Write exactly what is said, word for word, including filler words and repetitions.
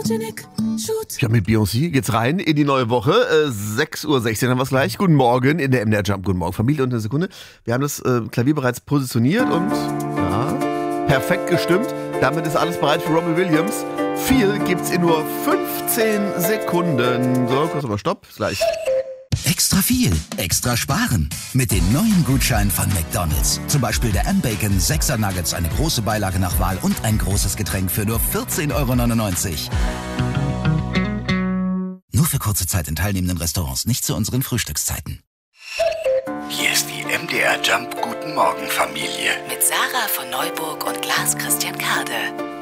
Ja, mit Beyoncé geht's rein in die neue Woche. Äh, sechs Uhr sechzehn haben wir es gleich. Guten Morgen in der M D R Jump. Guten Morgen, Familie und eine Sekunde. Wir haben das äh, Klavier bereits positioniert und ja, perfekt gestimmt. Damit ist alles bereit für Robbie Williams. Viel gibt's in nur fünfzehn Sekunden. So, kurz mal Stopp. Ist gleich. Extra viel, extra sparen. Mit den neuen Gutscheinen von McDonald's. Zum Beispiel der M-Bacon sechser Nuggets, eine große Beilage nach Wahl und ein großes Getränk für nur vierzehn Euro neunundneunzig. Nur für kurze Zeit in teilnehmenden Restaurants, nicht zu unseren Frühstückszeiten. Hier ist die M D R Jump Guten Morgen Familie. Mit Sarah von Neuburg und Lars Christian Kade.